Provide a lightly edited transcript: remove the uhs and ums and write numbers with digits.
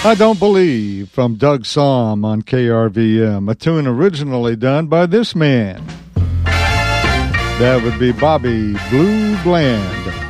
I Don't Believe from Doug Sahm on KRVM, a tune originally done by this man. That would be Bobby Blue Bland.